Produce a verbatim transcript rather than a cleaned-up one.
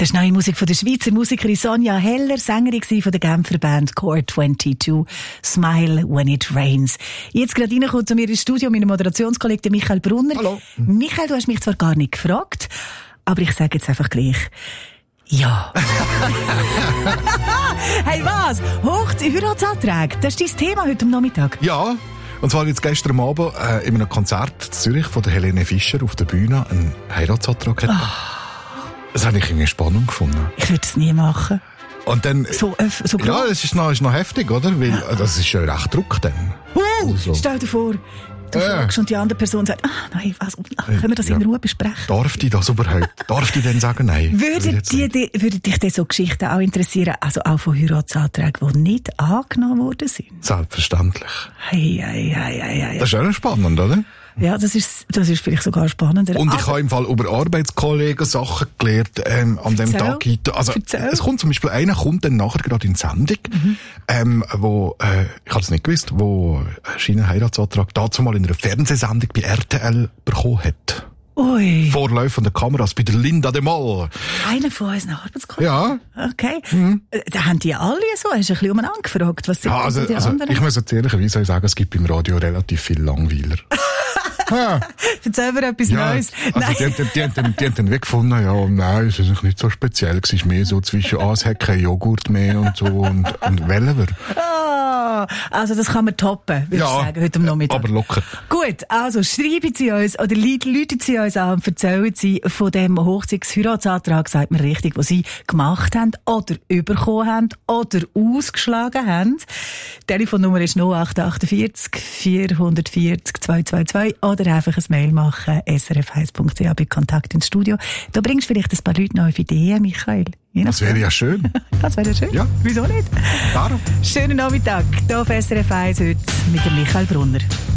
Das ist neue Musik von der Schweizer Musikerin Sonja Heller, Sängerin von der Genfer Band Core zweiundzwanzig. Smile when it rains. Jetzt gerade reinkommt zu mir ins Studio mein Moderationskollege Michael Brunner. Hallo. Michael, du hast mich zwar gar nicht gefragt, aber ich sage jetzt einfach gleich. Ja. Hey, was? Hochzeit, Heiratsanträge, das ist dein Thema heute am Nachmittag. Ja, und zwar jetzt gestern Abend äh, in einem Konzert in Zürich von der Helene Fischer auf der Bühne einen Heiratsantrag hatte. Oh. Das habe ich irgendwie spannend gefunden. Ich würde es nie machen. Und dann, so, äh, so ja, das ist noch, ist noch heftig, oder? Weil ja. Das ist ja recht Druck dann. Uh, also. Stell dir vor, du äh. fragst und die andere Person sagt, ah, nein, was, können wir das ja. in Ruhe besprechen? Darf die das überhaupt? Darf die denn sagen, nein? Würde, die, die, würde dich denn so Geschichten auch interessieren, also auch von Heiratsanträgen, die nicht angenommen worden sind? Selbstverständlich. Hey, hey, hey, hey, hey. Das ist auch spannend, oder? Ja, das ist, das ist vielleicht sogar spannender. Und ich habe im Fall über Arbeitskollegen Sachen gelernt, ähm, an dem Tag. Also, Erzähl. Es kommt zum Beispiel einer, kommt dann nachher gerade in die Sendung, mhm. ähm, wo, äh, ich habe es nicht gewusst, wo einen Heiratsantrag dazu mal in einer Fernsehsendung bei R T L bekommen hat. Ui. Vorlaufende Kameras bei der Linda de Mol. Einer von unseren Arbeitskollegen? Ja. Okay. Mhm. Da haben die alle so, hast du ein bisschen umeinander gefragt, was sind ja, also, die also, anderen? Ich muss jetzt ehrlicherweise sagen, es gibt beim Radio relativ viel Langweiler. Ja. Erzähl mir etwas ja, Neues. Also nein. Die, die, die, die, die haben dann weggefunden, ja, nein, es ist nicht so speziell, es ist mehr so zwischen, ah, es hat kein Joghurt mehr und so, und, und Wellever. Ah, also das kann man toppen, würde ja, ich sagen, heute am Nachmittag. Aber locker. Gut, also schreiben Sie uns, oder läuten Sie uns an und erzählen Sie von dem Hochzeits-Heiratsantrag, sagt man richtig, den Sie gemacht haben, oder bekommen haben, oder ausgeschlagen haben. Die Telefonnummer ist null acht acht vier vier vier vier zwei zwei zwei, oder einfach ein Mail machen, s r f eins punkt c h bei Kontakt ins Studio. Da bringst du vielleicht ein paar Leute noch auf Ideen, Michael. Das wäre ja schön. Das wäre ja schön. Ja. Wieso nicht? Darum. Schönen Nachmittag hier auf S R F eins heute mit dem Michael Brunner.